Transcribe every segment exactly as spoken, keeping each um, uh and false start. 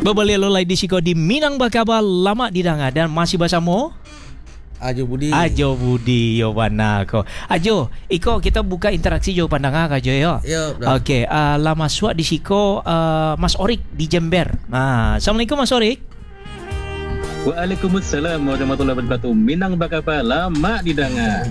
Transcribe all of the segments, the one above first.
Berbalik lolai di siko di Minang Bakaba lama didanga dan masih bersama Ajo Budi. Ajo Budi yo bana ko. Ajo, iko kita buka interaksi jo pandanga ka jo yo. Yo. Okey, uh, lama suak di siko uh, Mas Orik di Jember. Nah, Assalamualaikum Mas Orik. Waalaikumsalam warahmatullahi wabarakatuh. Minang Bakaba lama didanga.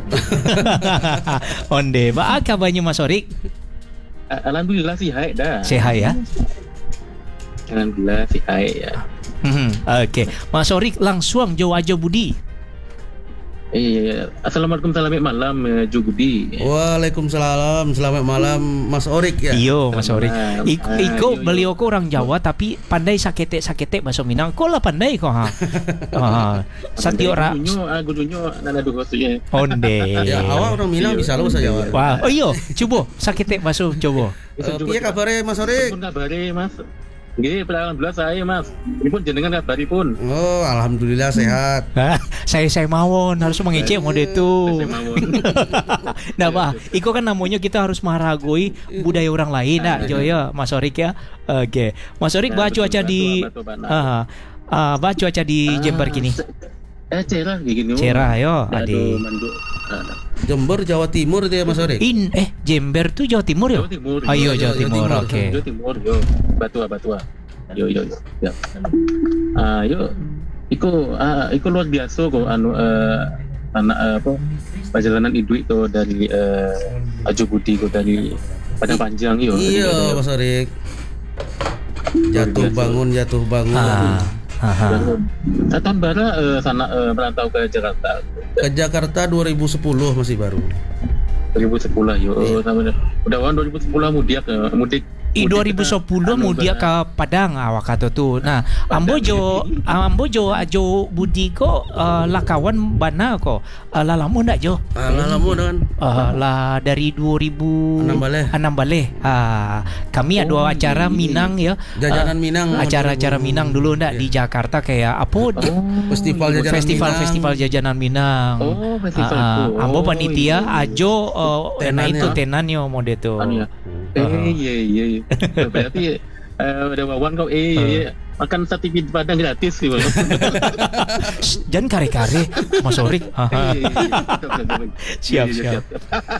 Onde, ba kabarnya Mas Orik? Alhamdulillah sihat dah. Sehat ya? Alhamdulillah sihat ya. Hmm, okey. Mas Orik langsung jo Ajo Budi. Eh, Assalamualaikum selamat malam Jo Budi. Waalaikumsalam selamat malam Mas Orik ya. Iyo Mas Orik. Iko, Ah, iko yo, yo. beliau ko orang Jawa tapi pandai sakete-sakete bahasa Minang. Ko lah pandai ko ha. Ah, sati ora Gurunya, ah, gurunya nana dua kosnya. onde. Ya awak orang Minang bisa lo saja. Wah, oh iyo, coba sakete bahasa coba. Eh, piye kabare Mas Orik? Pun kabare Mas. Nggih, alhamdulillah saya Mas. Ini pun jenengan kabari pun. Oh, alhamdulillah sehat. Hah, saya saya mawon harus mengecek mode itu. Saya mawon. Nah, Pak, iko kan namanya kita harus menghargai budaya orang lain, nah, Jo ya, Mas Orik ya. Oke, Mas Orik Nah, baca betul, cuaca di, betul, betul, betul. ah, ah, baca cuaca di Jember kini. Eh, cerah gini. Cerah yo, Aduh, adi. manduk. Ah, Jember Jawa Timur dia Mas Orik. In eh Jember tuh Jawa Timur yo. Jawa Timur. Ayo Jawa Jawa Timur, Timur. oke. Jawa Timur yo. Batua Batua. Yo yo yo. Ya. Ah, yo Iko ah, iko luar biasa kok anu eh, anak eh, apa perjalanan Idu itu dari eh, Ajo Budi kok dari Padang Panjang yo. Iya Mas Orik. Jatuh bangun jatuh bangun. Ah, aha. Saya tahun bara eh, sana eh, merantau ke Jakarta. Ke Jakarta dua ribu sepuluh masih baru. dua ribu sepuluh yo. Oh, sama udah wan dua ribu sepuluh mudik eh, mudik. I dua ribu sepuluh mau dia ke Padang awak kata tu. Nah, ambo jo ambo jo Ajo Budi ko uh, lakawan bana ko. Uh, lah lama ndak jo? Alah lama kan. Uh, lah dari dua ribu Enam baleh. enam baleh. Ah, kami ada Oh, acara iya. Minang ya. Jajanan Minang. Acara-acara Minang dulu ndak Iya. di Jakarta kayak apa? Oh, Festival jajanan Festival Minang. festival jajanan Minang. Oh, festival. Ah, ah, ambo Oh, panitia iya. Ajo uh, nah Tenan itu ya. tenanyo mode tu. Anu ya. Eh iya iya iya. Berarti eh, ada wawan kau eh iya, iya. Makan sate di Padang gratis sih. Shh, jangan kare-kare Mas Orik. Eh, iya, iya, iya. Siap, Iya, iya, siap.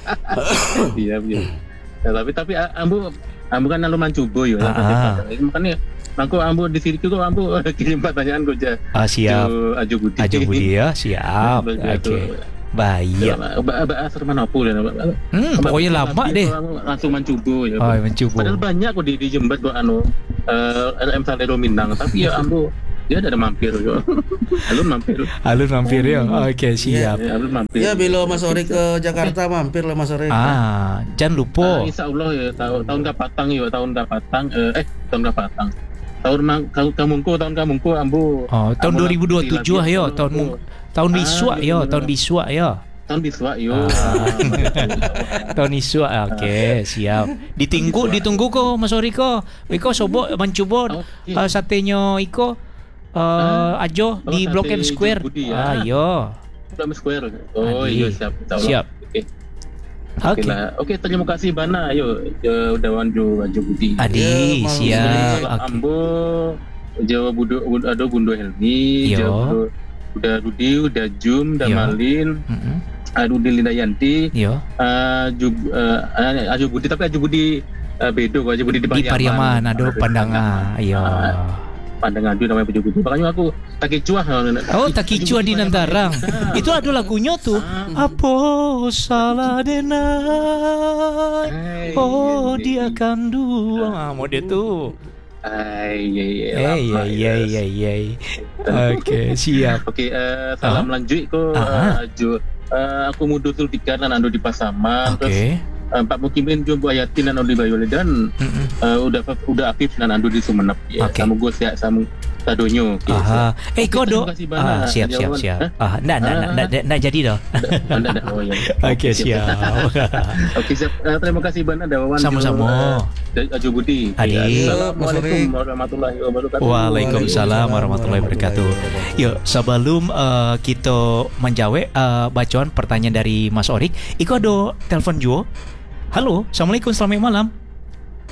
Iya iya. Ya, tapi tapi ah, ambu ambu kan lalu mancubo ya. Ah, Makanya aku ambu di sini kok ambu kirim pertanyaan kok aja. Ah, siap. Ajo Budi. Ajo Budi ya, siap. Oke. Baik. Mbak Mbak asal mana pun ya. Hmm, pokoknya lama deh. Langsung mancubo ya. Oh, mencoba. Padahal banyak kok di, di Jember tuh anu eh, L M Salero Minang, tapi ya ambo dia ada mampir yo. Alun mampir. Alun mampir ya. Oke, siap. Ya, alun mampir. Ya bila Mas Orik ke Jakarta mampir lah Mas Orik. Ah, jangan Ah, lupa. insya Allah ya tahun tahun kapatang ya tahun kapatang eh, eh tahun kapatang tahun mang tahun kamungku tahun kamungku ambo Oh, tahun ambo dua ribu dua puluh tujuh lagi- ya, oh, tahun oh. mu- tahun biswa Ah, ya, iya, tahun benar. biswa ya. tahun biswa yo. Ah. Tahun biswa. Oke, siap. Ditunggu ditunggu ko Mas Orik ko. Iko sobo mencoba Oke. uh, satenya iko uh, Ajo Oh, di sate Blok M Square. Ajo Budi ya. Ah, yo. Blok M Square. Oh Adi. iya siap. insya Allah. Siap. Oke. Oke Oke. lah. Oke terima kasih Bana. Ayo ya, udah wanju Ajo Budi. Adi, Ya, Mas siap. Kalau Oke. Ambo Jawa Budo ada Gundo Helmi, Yo. Jawa Budo, udah Rudi, udah Jum, udah Yo. Malin, Mm-mm. Rudi Lindayanti, Yo. uh, Jub, uh, Ajo Budi tapi Ajo Budi uh, bedo kok Ajo Budi di Di Pariaman ada Ah, pandangan. Iya. Pandangan Adu namanya Ajo Budi. Makanya aku tak kecuah. Oh, Takicua di Nantarang. Itu ada lagunya tuh. Apo salah denai. Oh, dia kan dua. Ah, mode tuh. Ay, iya, iya, Eh, lama, iya, yes. iya, iya, iya. Oke, siap. Oke, eh, salam lanjut ko Ah. uh, Ajo. Eh, aku mudu Tultika dan ando di Pasaman. Terus Oke. eh, Pak Mukimin juga Bu Ayatin dan ando di Bayole dan Mm-mm. eh, udah udah aktif dan ando di Sumenep. Ya, Oke. kamu gue siap sama Tadonyo. Oke, Aha. Eh, Oke, kau do. terima kasih banyak. Ah, siap, siap, Jawaban. siap. Hah? Ah, nak, nak, nak, nak, nak jadi dah. siap. Anda ada oh ya. Oke, siap. Oke, siap. Eh, terima kasih banyak ada wawan. Sama-sama. Eh, Ajo Budi. Adi. Assalamualaikum warahmatullahi wabarakatuh. Waalaikumsalam warahmatullahi wabarakatuh. Yuk, sebelum uh, kita menjawab uh, bacaan pertanyaan dari Mas Orik, iko ada telepon juga. Halo, Assalamualaikum, selamat malam.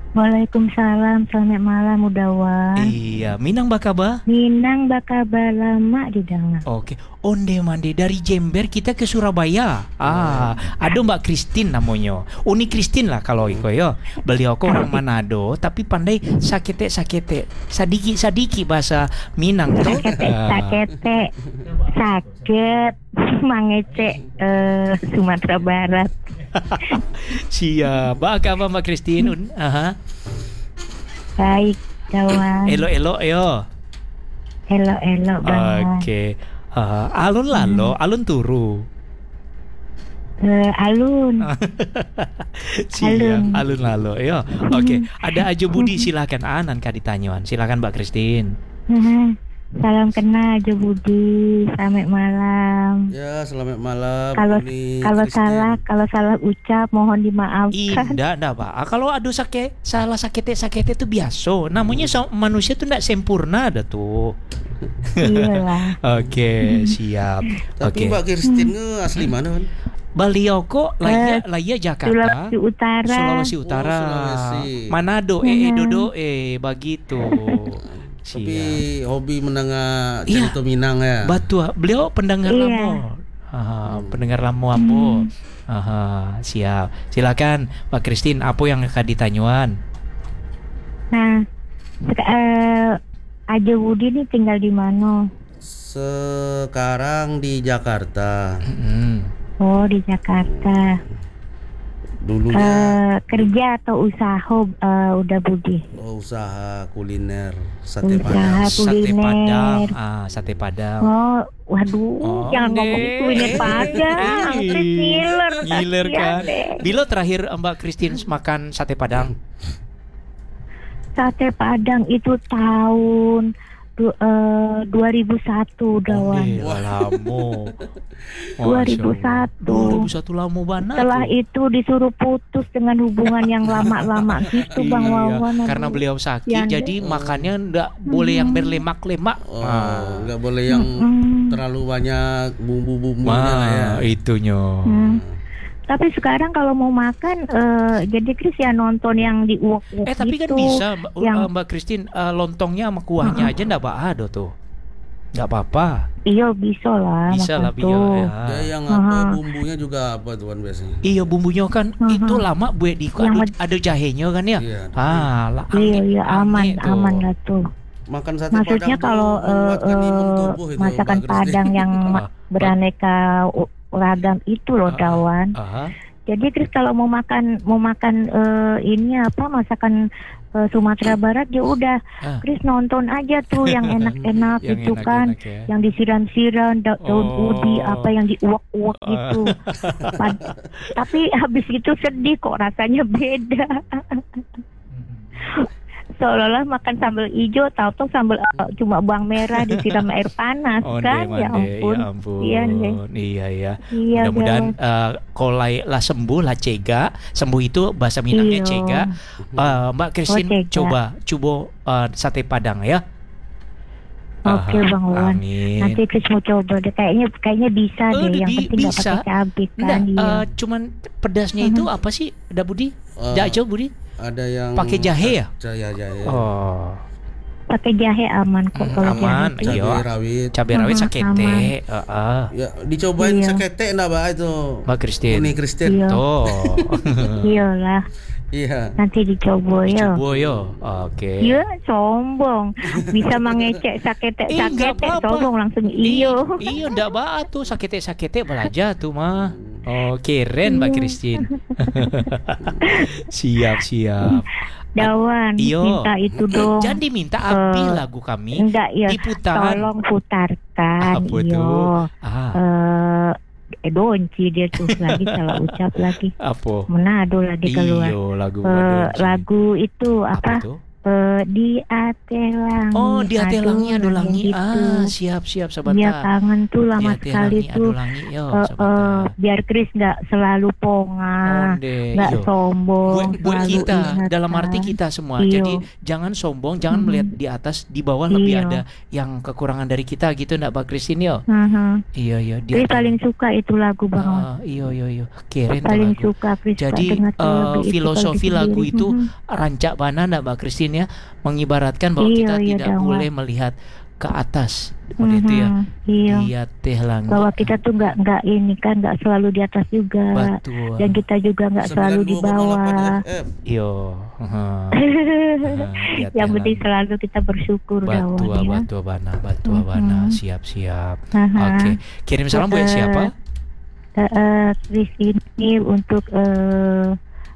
Waalaikumsalam, selamat malam Udawan. Iya, Minang bakaba? Minang bakaba lama di Danga. Oke, onde mande dari Jember kita ke Surabaya. Ah, ada Mbak Christine namanya. Uni Christine lah kalau iko yo. Beliau kok orang Manado tapi pandai sakete-sakete. Sadiki-sadiki bahasa Minang tuh. Sakete, sakete, sakit, mangece eh, Sumatera Barat. Siap. Baka apa Mbak Christine? Un- Aha. Baik, Dawan. Elo-elo yo. Elo-elo banget. Oke. Ah, alun lalo, alun turu. Eh, alun. Siap, Alun. alun lalo. Yo. Oke, ada Ajo Budi silakan Anan kak ditanyaan. Silakan Mbak Christine. Salam kenal Jo Budi, selamat malam. Ya, selamat malam. Kalau Uni kalau Christine. salah kalau salah ucap mohon dimaafkan. Indah, ndak pak. Ah, kalau ada sakit, salah sakit sakit itu biasa. Namanya so- manusia tuh ndak sempurna ada tuh. Iyalah. Oke, siap. Tapi Oke. Mbak Christine nge asli mana kan? Beliau kok laya laya Jakarta. Sulawesi Utara. Sulawesi Utara. Oh, Sulawesi. Manado eh eh, dodo eh begitu. Tapi Siap. hobi mendengar Iya. cerita Minang ya. Batu, beliau pendengar Iya. lamo. Aha, pendengar lamo ambo. Aha, siap. Silakan Pak Christine, apa yang akan ditanyuan? Nah, sek- eh, Ajo Budi ini tinggal di mana? Sekarang di Jakarta. Mm-mm. Oh, di Jakarta. Dulunya Eh, kerja atau usaha eh, udah Budi? oh, usaha kuliner sate Usaha. padang. Sate Kuliner. Padang, ah sate Padang. Oh, waduh, Oh, jangan deh. ngomongin kuliner Padang, Eh, Chris ngiler, Ngiler kasihan kan. deh. Bila terakhir Mbak Christine makan sate Padang? Sate Padang itu tahun du, eh, dua ribu satu Dawan. Onde, lamo. dua ribu satu. dua ribu satu lamo banget. Setelah itu disuruh putus dengan hubungan yang lama-lama gitu Bang Iya, Wawan. karena Aduh. beliau sakit Yang- jadi makannya nggak boleh yang berlemak-lemak. Oh, Ah. nggak boleh yang Hmm. terlalu banyak bumbu-bumbunya lah ya. Wah, itunya. Hmm. Tapi sekarang kalau mau makan, eh, jadi Chris ya nonton yang diuak-uak Eh tapi kan gitu. bisa Mbak, yang- uh, Mbak Christine uh, lontongnya sama kuahnya aja ndak ada tuh. Nggak apa-apa. Iya bisa lah. Bisa makan lah tuh. bio Ya, ya. yang apa Aha. bumbunya juga apa tuan biasanya? Iya bumbunya kan Aha. itu lama buat di Yang ada, med- ada jahenya kan ya. Iya. Ah, lah, Iya aneh- iya aman aneh tuh. aman lah tuh. Makan sate Maksudnya padang tuh kalau eh, menguatkan imun eh, tubuh itu, masakan Mbak Christine. Padang yang ma- Ah, beraneka u- ragam itu loh Ah, Dawan. Aha. Jadi Chris kalau mau makan mau makan eh, ini apa masakan eh, Sumatera Barat ya udah Ah. Chris nonton aja tuh yang enak-enak Yang gitu kan. enak-enak ya. Yang disiram-siram da- daun Oh. ubi apa yang diuak-uak gitu. Pad- tapi habis itu sedih kok rasanya beda. Seolah-olah makan sambal hijau, tahu-tahu sambal uh, cuma bawang merah disiram air panas Onde, kan? Ya mande, ampun. ya ampun. Iya deh. Iya ya. Iya, Mudah-mudahan Dawan. uh, kolai lah sembuh lah cega. Sembuh itu bahasa Minangnya Iya. cega. Uh, Mbak Christine Oh, cega. coba coba uh, sate Padang ya. Oke Aha, Bang Wan. Amin. Nanti Chris mau coba deh. Kayaknya kayaknya bisa Oh, deh. Yang di- penting nggak bisa. pakai cabai kan? Nggak, Iya. uh, cuman pedasnya itu apa sih? Ada Budi? Eh, Nggak jauh Budi? Ada yang Pakai jahe ya? Jahe jahe. Oh, Pakai jahe aman kok Hmm, kalau aman. jahe. Iya. Cabai rawit. cabai rawit Mhm, sakete. Heeh. Ya, dicobain Iya. sakete enggak Mbak itu? Mbak Christine. Uni Christine. Iya. Tuh. Iyalah. Iya. Nanti dicoba ya. Coba yo. Oke. Iya, sombong. Bisa mengecek sakete Eh, nggak sakete apa-apa. sombong langsung iyo. Iya, ndak ba tuh sakete-sakete belajar tuh mah. Oh, keren Mbak Iya. Christine. siap, siap. Dawan, Iyo. minta itu dong. Jangan diminta Abi Eh, lagu kami. Enggak ya. Diputar. Tolong putarkan. Apa Iyo. tuh? Ah, Eh, eh donci dia tuh lagi salah ucap lagi. apa? Manado lagi keluar. Iyo, lagu Eh, Madonci. lagu itu apa apa? tuh? Eh, di ate langi. Oh, di ate Aduh, langi ado langi. gitu. Ah, siap siap sahabat. Iya, kangen tuh lama Di ate sekali langi tuh. ado langi yo Eh, sahabat. eh, biar Chris nggak selalu pongah, Onde, nggak iyo. sombong, Buat, buat selalu kita, ingat, dalam arti kan. kita semua. Iyo. Jadi jangan sombong, jangan Mhm. melihat di atas, di bawah lebih Iyo. ada yang kekurangan dari kita gitu, ndak Mbak Christine yo. Mhm. Iya iya dia. Chris paling suka itu lagu Bang. Ah, iyo iyo iyo. Keren tuh paling lagu. suka Chris Jadi dengar tuh eh, lagu itu filosofi kalau lagu disendiri. itu Mhm. rancak mana ndak Mbak Christine ya, mengibaratkan bahwa Iya, kita iya, tidak Dang, boleh melihat ke atas seperti itu ya. Mhm, iya. Iya teh langi. Bahwa kita tuh nggak nggak ini kan nggak selalu di atas juga. Betul. Dan kita juga nggak selalu di bawah. F M. Iyo. Heeh. iya, Yang teh penting langi. selalu kita bersyukur Batua, dawan ya. batua bana, batua Mhm. bana, siap-siap. Aha. Oke, kirim salam buat Eh, siapa? Eh, eh, Chris ini untuk eh,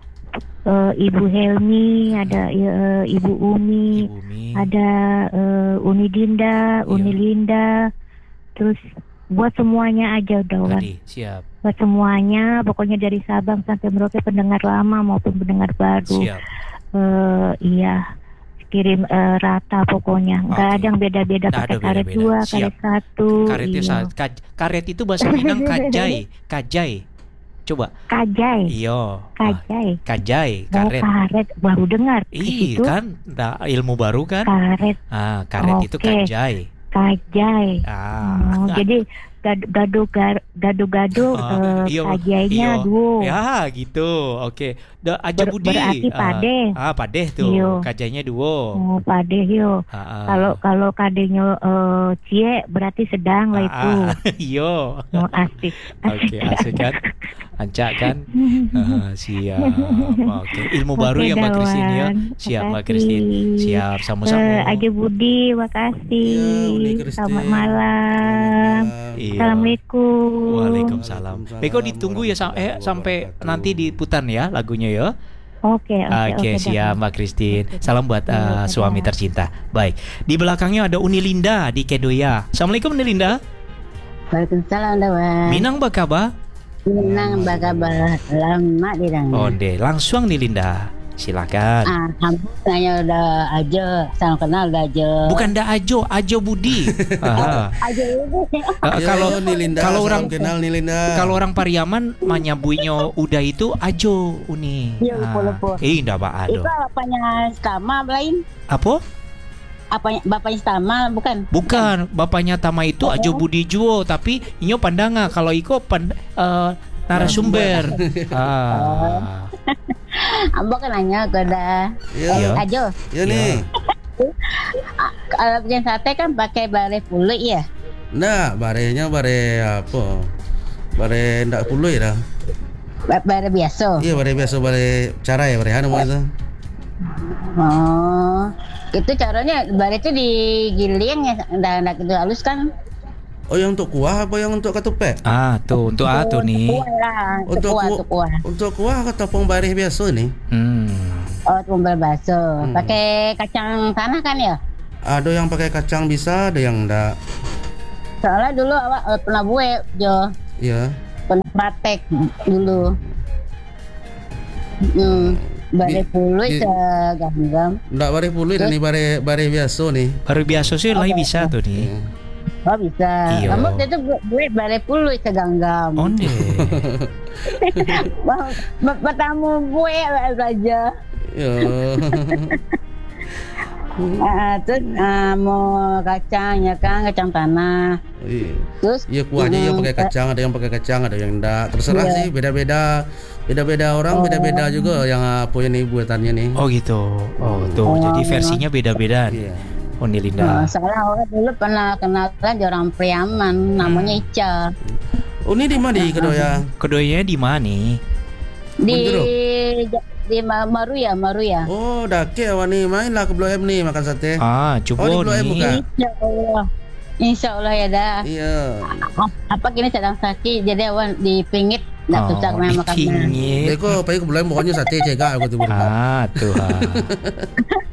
eh, Ibu Helmi, ada eh, Ibu Umi, Ibu Mi. ada eh, Uni Dinda, Uni Iya. Linda, terus buat semuanya aja Dawan. Tadi, siap, Buat semuanya, pokoknya dari Sabang sampai Merauke, pendengar lama maupun pendengar baru. siap. Eh, iya, kirim eh, rata pokoknya. Nggak Oke. ada yang beda-beda, Nggak pakai ada karet beda-beda. dua, Siap. karet satu. Karetnya iya. sa- kaj- karet itu bahasa Minang kajai, kajai. Coba. Kajai, Iyo. Ah, kajai. kajai, Oh, karet. karet baru dengar. Di Ih, situ kan nah, ilmu baru kan? karet, Ah, karet itu Oke. kajai. kajai. Ah. Oh, jadi gad- gado-gar- gado-gado Ah, eh, iyo, kajainya iyo. duo. Ya, gitu. Oke. Da aja Ber- Budi. berarti Ah, padeh. Ah, padeh tuh. Iyo. Kajainya duo. Oh, pade yo. Ah, ah. Kalau kalau kadenya eh, cie berarti sedang lah itu. Ah, ah. Iyo. Oh, asik. Oke, asik kan? Ancak kan? Ah, siap. Oke, ilmu baru Oke, ya Mbak Dawan. Christine ya. Siap Mbak Makasih. Christine. Siap, Eh, sama-sama. Aja Budi, makasih. Iya, Uni Christine. Selamat malam. Iya. Assalamualaikum. Waalaikumsalam. Beko ditunggu ya sam- eh, sampai nanti diputar ya lagunya ya. Oke, oke, Oke, oke, siap Dawan. Mbak Christine. Salam buat Iya, uh, dadah. suami tercinta. Baik. Di belakangnya ada Uni Linda di Kedoya. Assalamualaikum Uni Linda. Waalaikumsalam Dawan. Minang bakaba? Minang bakabar lama di dalam. Onde, langsung nih Linda. Silakan. Ah, kamu tanya udah aja, salam kenal udah aja. Bukan da Ajo, Ajo Budi. Aha. Aja itu. Uh, Yo, kalau nih Linda, kalau salam orang kenal nih Linda. kalau orang Pariaman manyabuinya udah itu Ajo Uni. Iya, lupa-lupa. Ah. Eh, ndak Pak Ado. Itu apanya Stama lain? Apa? Apanya bapaknya Stama bukan? Bukan, bapaknya Tama itu Oh. Ajo Budi Juo, tapi inyo pandanga kalau iko pan, eh, narasumber. ah. Ambo kan nanya ke dah. Iya. Iya. Aja. Ya nih. Ah, kalau bikin sate kan pakai bare puluh ya. Nggak, barenya bare apa? Bare ndak puluh ya dah. Ba- Bare biasa. Iya, bare biasa bare cara ya, bare anu itu. Oh. Itu caranya bare itu digiling ya, ndak ndak gitu halus kan? Oh, yang untuk kuah apa yang untuk ketupat? Ah, tuh untuk ah tuh nih. Kuah lah, untuk Untuk kuah, ku- untuk kuah. Untuk kuah atau tepung bareh biasa nih? Hmm. Oh, tumbal bakso. Pakai kacang tanah kan ya? Ada yang pakai kacang bisa, ada yang enggak. Soalnya dulu awak eh, pernah buat Jo, Iya. pernah praktek dulu. Hmm, bare Di- puluh di- seganggam. Enggak bareh puluh nih, bare bare biasa nih. Baru biasa sih lagi bisa tuh nih. Oh bisa. Iya. Kamu itu buat bare puluh seganggam. Onde. Pertama buat aja. Ya. Ah, terus ah, mau kacang ya kan, kacang tanah. Iya. Terus Iya, kuahnya yang hmm, pakai kacang, ada yang pakai kacang, ada yang enggak. Terserah Iya. sih, beda-beda. Beda-beda orang, beda-beda juga yang apa ini buatannya nih. Oh gitu. Oh tuh, jadi versinya beda-beda nih. Iya. Oni Nah, Linda. soalnya awak dulu pernah kenalan di orang Priaman, namanya Ica. Oh, ini di mana di Kedoya? Kedoyanya di mana nih? Di Bendero? di Ma- Maruya, Maruya. Oh, dake awan nih, mainlah ke Blok M nih makan sate. Ah, Oh, di coba Blok M bukan? nih. Insya Allah. Insya Allah ya dah. Iya. Apa gini sedang sakit, jadi awan dipingit, nggak susah Oh, makan makannya. dipingit. Deko, pergi ke Blok M pokoknya sate cegak aku tuh. Ah, tuh. ah.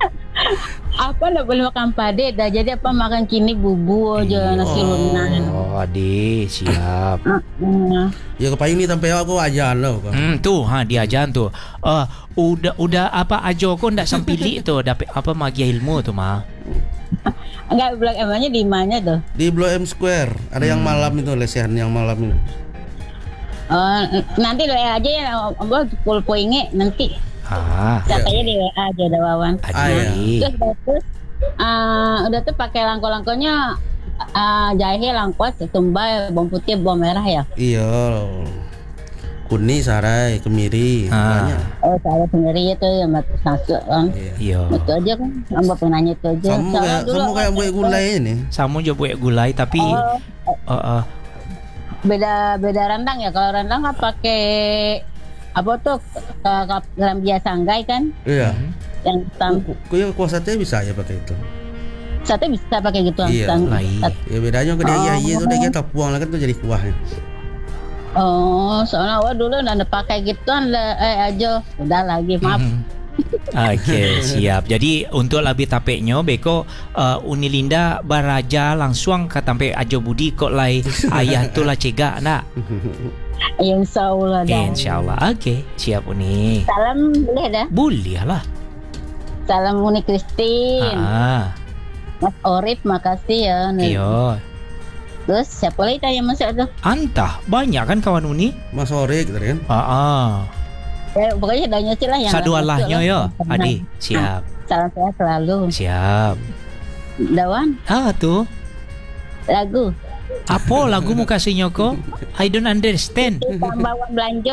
Apa nggak boleh makan pade dah. Jadi apa makan kini bubu aja nasi lunak. Oh, Adi, siap. Hmm. Ya kepayu ni sampai aku ajan lo. Hmm, tuh, ha diajan tuh. Uh, udah udah apa ajo kok ndak sempili tuh dapat apa magia ilmu tuh mah. Enggak Blok M-nya di mana tuh? Di Blok M Square. Ada yang malam itu lesehan yang malam itu. Oh, nanti W A aja ya, Om pul poinge nanti. Ah, Katanya di W A aja ada Wawan. Adi. Terus terus uh, udah tuh pakai langko-langkonya uh, jahe langkos, tumbai, bawang putih, bawang merah ya. Iya. Kuni, sarai, kemiri, Ah. banyak. Oh, saya sendiri itu yang masuk kan. Iya. Itu aja kan, Mbak penanya itu aja. Kamu Soalnya kayak dulu kamu kayak buat gulai ini. Samu jo buat gulai tapi Oh, uh, uh, beda beda rendang ya. Kalau rendang kan pakai apa tuh ke- ke- dalam biasa sanggai kan, Iya. yang tam, Kau kuah sate bisa ya pakai itu. sate bisa pakai gitu. Iya, Sang- lai. Ya bedanya ke dia Oh. iya iya itu dia kita buang lah kan tuh jadi kuahnya. Oh, soalnya awal dulu udah pakai gituan lah, eh aja udah lagi maaf. mhm. Oke, siap. Jadi untuk lebih tapeknya beko uh, Unilinda baraja langsung ke tampe ajo budi kok lai ayah tu lah cegak nak. Ya insya Allah dah. Insyaallah. Oke, siap Uni. Salam boleh dah. Boleh lah. Salam Uni Christine. Ah, Mas Orif makasih ya. iya. Terus siapa lagi tanya masuk tuh? Antah banyak kan kawan Uni? Mas sore gitu kan. Ah, ah. Eh, pokoknya danya sih lah yang Sadu masuk Allahnya lah. yo, Tenang. Adi. Siap. Salam saya selalu. Siap. Dawan Ah tuh. lagu. Apa lagu mu kasihnya kok? I don't understand. Tambah belanja.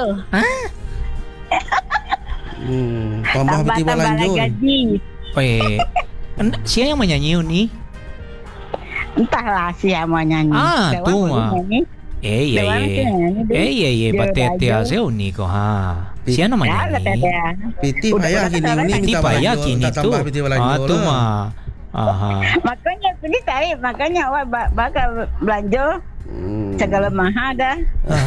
Hmm, tambah peti Tambah balanjo. gaji. Weh, en- siapa yang menyanyi Uni? Entahlah siapa mau nyanyi. Ah, Dawan tuh, boleh ah. nyanyi. Eh iya Dawan iya. sih nyanyi deh. Eh iya iya Dia batete belajar. ase Uni kok ha. Siapa nama Ya, lah nyanyi? tete. Piti Udah- payah udah kini kesana ini kan? Piti minta payah balanjo, kini minta tuh. tambah peti balanjo Ah tuh lah. mah. Aha. Makanya ini tadi makanya awak ba- bakal belanja Hmm. segala mahal dah.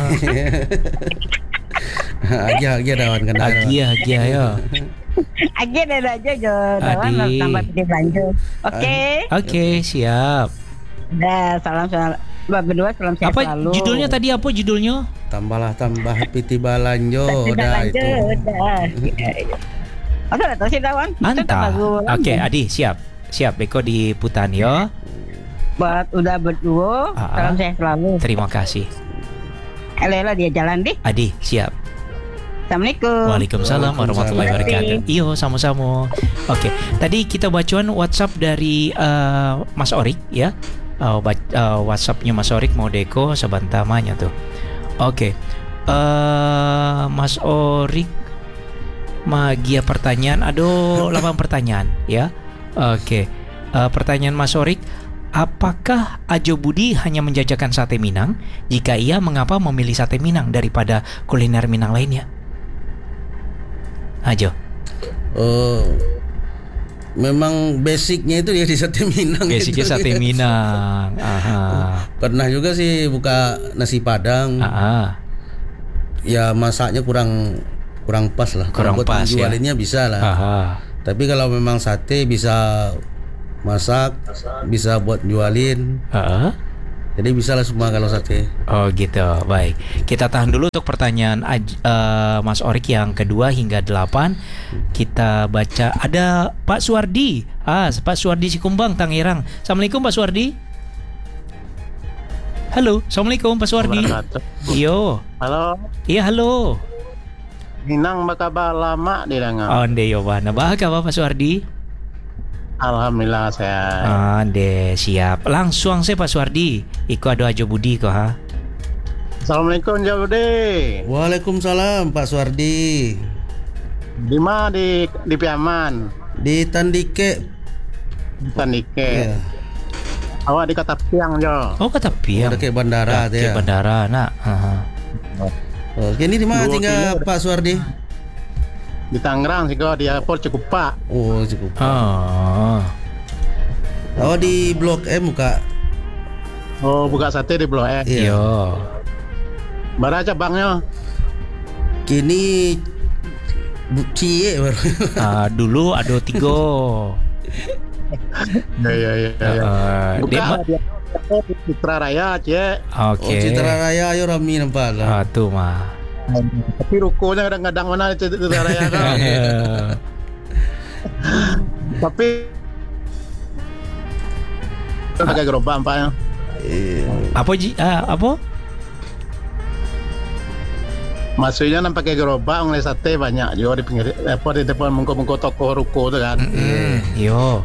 Agia agia dawan kan. Agia agia ya. Aja dah aja jo. Dawan Adi. tambah pergi belanja. Oke. Oke, siap. Dah salam salam. Mbak berdua salam sehat Apa selalu. judulnya tadi apa judulnya? Tambahlah tambah piti balanjo Tidak dah belanja itu. dah. Masa dah tahu sih Dawan? Itu tak Mantap. lagu Oke, lama. Adi siap. Siap Beko di putan ya. Buat udah berdua, Ah, ah. salam sehat selalu. Terima kasih. Elela dia jalan deh. Adi siap. Assalamualaikum. Waalaikumsalam warahmatullahi wabarakatuh. Iyo sama-sama. Oke, tadi kita bacuan WhatsApp dari uh, Mas Orik ya. Uh, bac- uh, WhatsAppnya Mas Orik mau deko sebentamanya tuh. Oke, uh, Mas Orik magia pertanyaan. Aduh, delapan pertanyaan ya. Oke, uh, pertanyaan Mas Orik. Apakah Ajo Budi hanya menjajakan sate Minang? Jika iya, mengapa memilih sate Minang daripada kuliner Minang lainnya? Ajo. Oh, memang basicnya itu ya di sate Minang. Basicnya itu. sate Minang. Aha. Pernah juga sih buka nasi Padang. Aha. Ya masaknya kurang kurang pas lah. Kurang Kalau buat pas, ya. jualinnya bisa lah. Aha. Tapi kalau memang sate bisa masak, bisa buat jualin. Aha. Jadi bisa lah semua kalau sate. Oh gitu, baik. Kita tahan dulu untuk pertanyaan Aj- eh, Mas Orik yang kedua hingga delapan. Kita baca ada Pak Suwardi. Ah, Pak Suwardi Sikumbang, Tangerang. Assalamualaikum Pak Suwardi. Halo, Assalamualaikum Pak Suwardi. Iyo, Halo, iya halo. Minang bakaba lama di Rangga. Oh, ande yo bana. Bahagia Pak Suwardi. Alhamdulillah saya. Ande siap. Langsung saya Pak Suwardi. Iko ada Ajo Budi kok ha. Assalamualaikum Jaude. Waalaikumsalam Pak Suwardi. Di mana di di Piaman? Di Tandike. Tandike. Ya. Awak di Kota Piang Jo. Oh kata piang. Ada ke bandara Ke ya. bandara nak. Aha. Oh, ini di mana Dua tinggal kilo. Pak Suwardi? Di Tangerang sih kau di airport cukup pak. Oh, cukup. Oh. Oh, di Blok M buka. Oh buka sate di Blok E. Iya. Yo. Bara aja bangnya. Kini bu- cie baru. Ah, dulu ada tiga. Ya ya ya. ya. Uh, Buka dia ma- dia Citra Raya, Cek. Oke. Oh, Citra Raya ayo Rami nampak lah. Ah, tuh mah. Tapi rukonya kadang-kadang mana Citra Raya kan. Tapi pakai gerobak ampaknya. Apa ji? Ah, apa? Maksudnya nampak pakai gerobak ngeliat sate banyak juga di pinggir apa di depan mengko-mengko toko ruko tu kan. Mm, yo.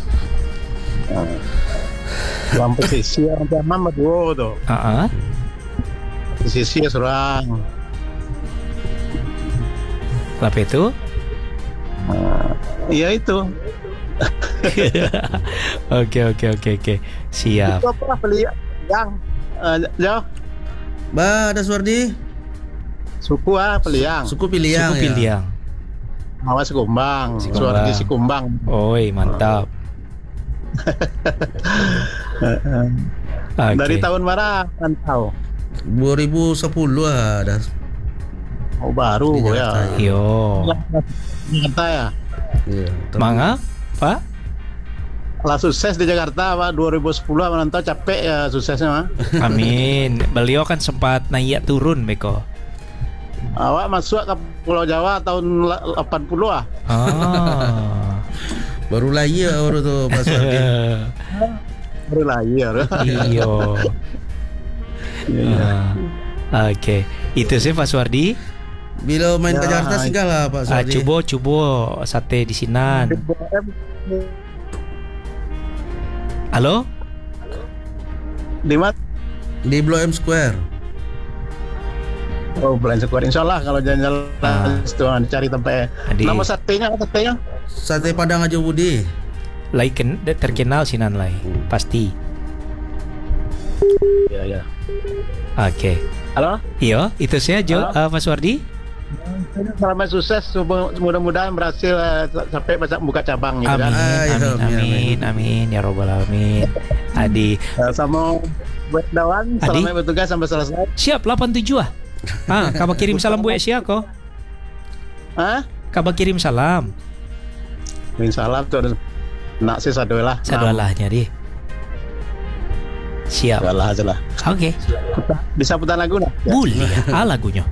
Dalam pesisir zaman berdua tu. Ah, ah. Pesisir seorang. Apa itu? Iya itu. Oke oke oke oke. Siap. Itu apa beli yang uh, jauh Ba, ada Suwardi? suku ah peliang. Suku Piliang Suku ya. Piliang. Awas Sikumbang, Sikumbang. suara di Sikumbang. Oi, mantap. Oke. Dari tahun mana mantau? dua ribu sepuluh ada. Oh baru Di ya. Jakarta, ya. Yo. Jakarta ya. Iya. tapi- Mangga, Pak? Lah sukses di Jakarta Pak dua ribu sepuluh menonton capek ya suksesnya mah. Amin. Beliau kan sempat naik turun, Beko. Awak masuk ke Pulau Jawa tahun la- delapan puluh ah. Ah. Baru lahir orang tu Pak Suwardi. Baru lahir. Iyo. Ah. Oke. Itu sih Pak Suwardi. Bila main ke Ya. Jakarta singgah lah Pak Ah, Suwardi. cubo cubo sate di Sinan. Halo? Di mana? Di Blok M Square. Oh bulan Sekuar insya Allah kalau jalan-jalan Ah. itu ah, dicari tempatnya. Adi. Nama satenya apa satenya? Sate Padang Aja Budi. Lai ken- terkenal Sinan lai. Pasti. Iya ya. Oke. Halo. Iya, itu saya Jo, Halo. uh, Pak Suwardi. Selamat sukses, mudah-mudahan berhasil eh, sampai bisa buka cabang gitu Amin, kan. Ah, iya, amin, amin, amin, amin, ya robbal alamin. Adi, Eh, sama buat Dawan, Adi? selamat bertugas sampai selesai. siap delapan tujuh ah. Ah, kabar kirim salam buat siapa kok? Hah? Kabar kirim salam. Min salam tuh ada nak sih satu lah. Sadalahnya di. Siap. Salah aja lah. Oke. Bisa putar lagu nggak? Ya. Boleh ya. Ah lagunya.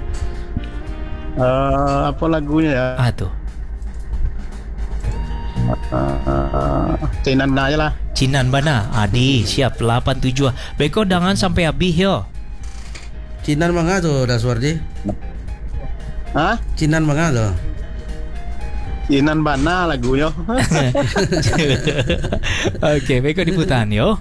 Eh, apa lagunya ya? Ah tuh. Uh, Cinan aja lah. Cinan Bana. Adi, siap delapan tujuh ah. Beko jangan sampai habis yo. Cinan mangga tu dah Suwardi. Hah? Cinan mangga tu. Cinan Bana lagunya. Oke, Beko diputan yo.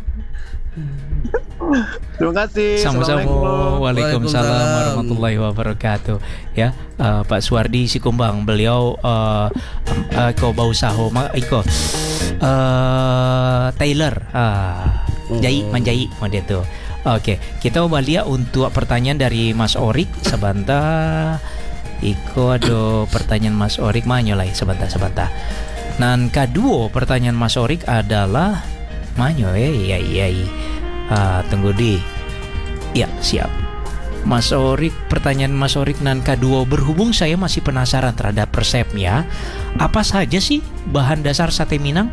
Terima kasih. Sama-sama. Assalamualaikum. Waalaikumsalam Waalaikumsalam. warahmatullahi wabarakatuh. Ya, uh, Pak Suwardi Sikumbang, beliau uh, uh, ko bau saho, ma iko uh, Taylor, uh, jai manjai model itu. Oke, kita balik untuk pertanyaan dari Mas Orik sebentar. Iko ada pertanyaan Mas Orik manyolai sebentar sebentar. Nan kedua pertanyaan Mas Orik adalah manyo eh iya iya. iya. Ah, tunggu di. Ya, siap. Mas Orik, pertanyaan Mas Orik nan kedua, berhubung saya masih penasaran terhadap resepnya, apa saja sih bahan dasar sate Minang?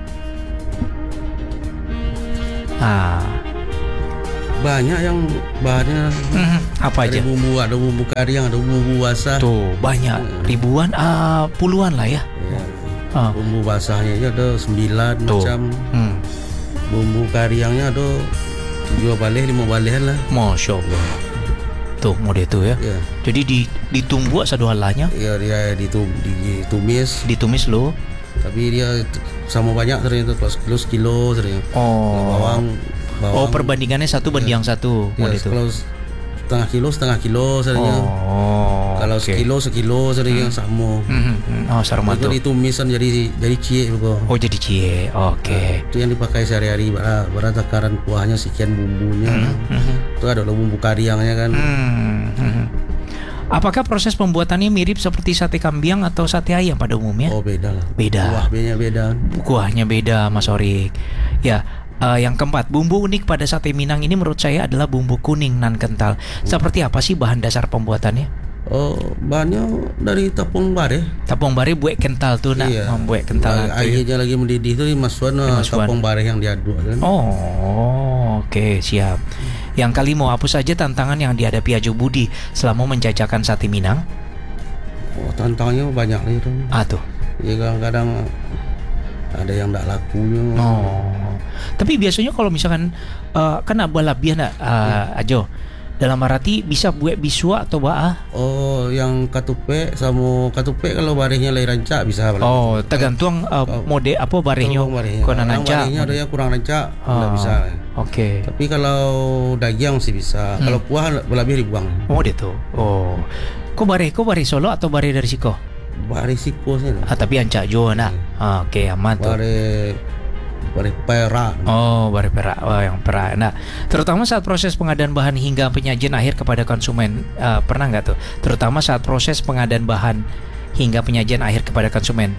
Ah, Banyak yang bahannya mhm, apa ada aja? bumbu, ada bumbu kari, ada bumbu basah. Tuh, banyak, ribuan, ah, puluhan lah ya. Ya. Ah, Bumbu basahnya aja ada sembilan tuh. macam. Hmm, Bumbu kariangnya ada tujuh balih, lima balihan lah. Masya Allah. Tuh, model itu ya. Ya, Jadi di, ditumbuk sadualanya, ya dia ditum, ditumis, ditumis lo. tapi dia t- sama banyak ternyata kalau sekilo sekilo ternyata. Oh, Bawang, bawang. oh perbandingannya satu banding yang satu, Ya, model itu. kalau setengah kilo setengah kilo ternyata. Oh, Kalau oke. sekilo sekilo ternyata sama. Hmm, hmm. Oh, sarmanto. Itu ditumisan jadi jadi cie begitu. Oh, jadi cie. Oke. Itu yang dipakai sehari-hari. Bara, bara takaran kuahnya sekian bumbunya. Hmm, Itu ada bumbu kariangnya kan. hmm, hmm. Apakah proses pembuatannya mirip seperti sate kambing atau sate ayam pada umumnya? Oh beda lah. Beda. Kuahnya beda. Kuahnya beda, Mas Orik. Ya, eh, yang keempat, bumbu unik pada sate Minang ini menurut saya adalah bumbu kuning nan kental. Seperti apa sih bahan dasar pembuatannya? Oh, bahannya dari tepung bare. Tepung bare buat kental tuh nak, Iya. membuat kental Nah, airnya lagi mendidih tuh dimasukkan uh, Dimasukkan. tepung bare yang diaduk kan. Oh, oke, siap. Yang kelima, apa saja tantangan yang dihadapi Ajo Budi selama menjajakan sate Minang? Oh, tantangannya banyak lah itu. Ah tuh. Ya kadang-kadang ada yang tak lakunya. Oh. Tapi biasanya kalau misalkan uh, kan abalabian nak uh, Ajo. Dalam arti bisa buat bisua atau baah? Oh, yang katupe sama katupe kalau barehnya lai rancak bisa. Oh, tergantung uh, Oh. mode apa barehnya. Kalau barehnya. Kena Yang nancak. barehnya ada yang kurang rancak, Oh, tidak bisa. Oke. Tapi kalau daging sih bisa. Hmm. Kalau kuah lebih dibuang. Oh, dia tuh. Oh. Kau bareh, kau bareh Solo atau bareh dari Siko? Bare sikosnya. Ah, tapi ancak juga nak. Ah, oke, aman tuh. Bare bare perak. Oh, bareh perak. Oh, yang perak. Nah, terutama saat proses pengadaan bahan hingga penyajian akhir kepada konsumen. Uh, pernah nggak tuh? Terutama saat proses pengadaan bahan hingga penyajian akhir kepada konsumen.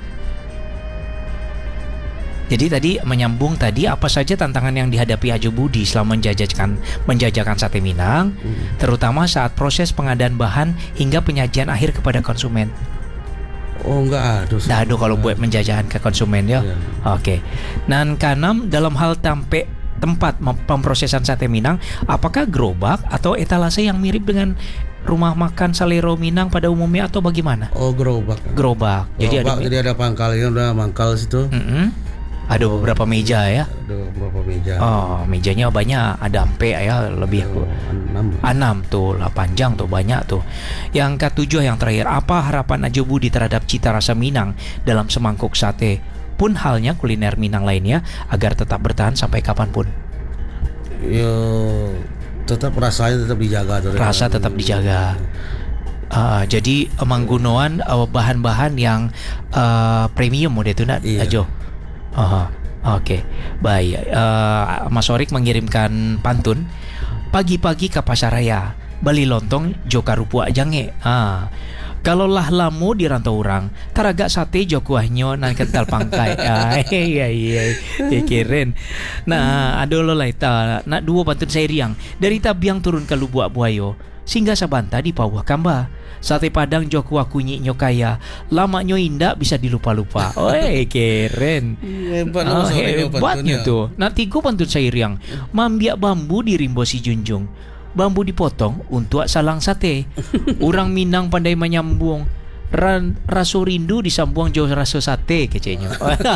Jadi tadi menyambung tadi apa saja tantangan yang dihadapi Ajo Budi selama menjajakan menjajakan sate Minang, Hmm. terutama saat proses pengadaan bahan hingga penyajian akhir kepada konsumen. Oh, enggak ada. Dah ada kalau buat menjajakan ke konsumen ya. Iya. Oke. Dan keenam, dalam hal tampe tempat mem- pemprosesan sate Minang, apakah gerobak atau etalase yang mirip dengan rumah makan Salero Minang pada umumnya atau bagaimana? Oh, gerobak. Gerobak. Jadi Gerobak, ada jadi ada pangkalnya, udah mangkal situ. Mm-mm. Ada beberapa meja ya. Ada beberapa meja. Oh, mejanya banyak, ada ampe ya, lebih aku. Oh, enam. Enam tuh lah, panjang tuh, banyak tuh. Yang ketujuh, yang terakhir, apa harapan Ajo Budi terhadap cita rasa Minang dalam semangkuk sate? Pun halnya kuliner Minang lainnya agar tetap bertahan sampai kapanpun. Yo, tetap rasanya tetap dijaga tuh. Rasa tetap dijaga. Uh, jadi menggunakan uh, bahan-bahan yang uh, premium mode itu nak Iya. Ajo. Aha, oke, baik. Uh, Mas Orik mengirimkan pantun. Pagi-pagi ke pasar raya, beli lontong joka rupu jange. Ah, kalau lah lamu di rantau orang, taraga sate jokuahnya nan kental pangkai. Ah, iya iya, iya keren. Nah, ada lo lah ita, nak dua pantun saya riang dari Tabiang turun ke Lubuk Buayo, singgah Sabanta di Pawah Kamba. Sate Padang Jokuah kunyi nyokaya, lamanya indah bisa dilupa-lupa. Oi, keren. Hebat Ah, Mas Orik, hebatnya pantunnya. tuh. Nah, tiga pantun saya riang. Mambiak bambu di rimbo si junjung. Bambu dipotong untuk salang sate. Orang Minang pandai menyambung. Ran, raso rindu disambung jauh raso sate kecenya.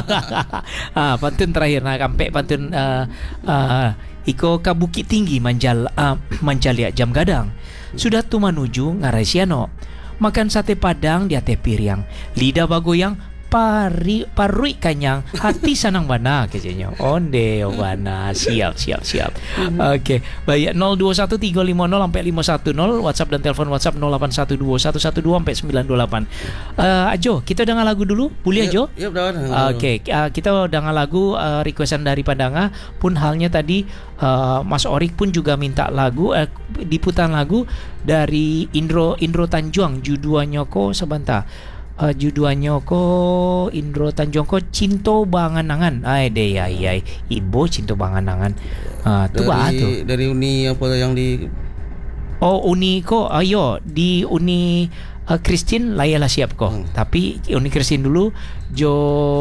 Ah, pantun terakhir nah sampai pantun uh, uh, iko ka Bukit Tinggi manjal uh, manjaliak jam gadang. Sudah tu manuju ngarai siano. Makan sate Padang di ate piring. Lidah bagoyang pari parui kanyang hati sanang bana kecenya. Onde bana. Siap siap siap. Oke, baik nol dua satu tiga lima nol sampai lima satu nol, WhatsApp dan telepon WhatsApp nol delapan satu dua satu satu dua sampai sembilan dua delapan. Uh, Ajo, kita dengar lagu dulu. Boleh Ajo? Yep, dah. Oke, uh, kita dengar lagu uh, requestan dari Padanga. Pun halnya tadi uh, Mas Orik pun juga minta lagu uh, diputar lagu dari Indro Indro Tanjung juduannya ko sebentar. Uh, juduannya ko Indro Tanjung ko Cinto Banganangan. Ai deh ya ya Ibu Cinto Banganangan. Ah uh, tu bah tu. Dari uni apa yang di Oh uni ko ayo di uni uh, Kristin layalah siap ko. Hmm. Tapi uni Kristin dulu Jo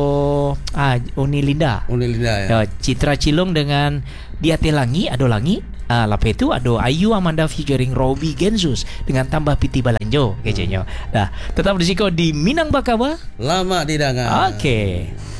ah uni Linda. Uni Linda ya. Ya, Citra Cilung dengan Dia Telangi, Ado Langi. Ah, lape itu ada Ayu Amanda featuring Robbie Genzus dengan tambah Piti Balanjo kecenya. Nah, tetap berisiko di Minang Bakawa. Lama didangar. Oke.